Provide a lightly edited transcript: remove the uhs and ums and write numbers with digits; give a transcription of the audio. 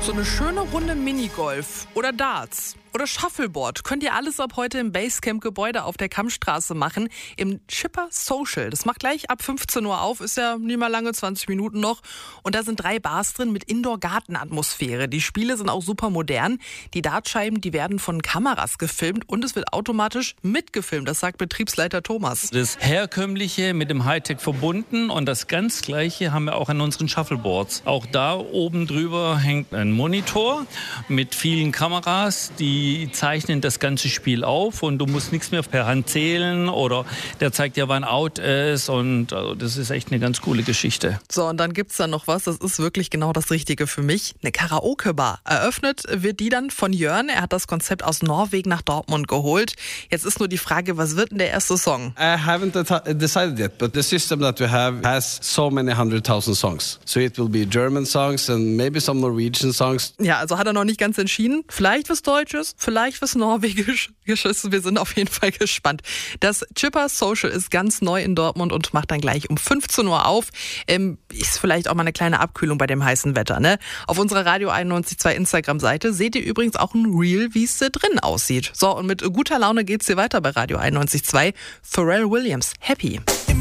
So eine schöne Runde Minigolf oder Darts oder Shuffleboard könnt ihr alles ab heute im Basecamp-Gebäude auf der Kammstraße machen, im Chipper Social. Das macht gleich ab 15 Uhr auf, ist ja nie mal lange, 20 Minuten noch. Und da sind 3 Bars drin mit Indoor-Garten-Atmosphäre. Die Spiele sind auch super modern. Die Dartscheiben, die werden von Kameras gefilmt und es wird automatisch mitgefilmt. Das sagt Betriebsleiter Thomas. Das Herkömmliche mit dem Hightech verbunden und das ganz Gleiche haben wir auch an unseren Shuffleboards. Auch da oben drüber hängt ein Monitor mit vielen Kameras, die zeichnen das ganze Spiel auf und du musst nichts mehr per Hand zählen oder der zeigt dir, wann out ist und also das ist echt eine ganz coole Geschichte. So, und dann gibt's da noch was, das ist wirklich genau das Richtige für mich, eine Karaoke-Bar. Eröffnet wird die dann von Jörn, er hat das Konzept aus Norwegen nach Dortmund geholt. Jetzt ist nur die Frage, was wird denn der erste Song? I haven't decided yet, but the system that we have has so many 100,000 songs. So it will be German songs and maybe some Norwegian songs. Ja, also hat er noch nicht ganz entschieden. Vielleicht was Deutsches, vielleicht was Norwegisches. Wir sind auf jeden Fall gespannt. Das Chipper Social ist ganz neu in Dortmund und macht dann gleich um 15 Uhr auf. Ist vielleicht auch mal eine kleine Abkühlung bei dem heißen Wetter, ne? Auf unserer Radio 91.2 Instagram-Seite seht ihr übrigens auch ein Reel, wie es da drin aussieht. So, und mit guter Laune geht's hier weiter bei Radio 91.2. Pharrell Williams, Happy.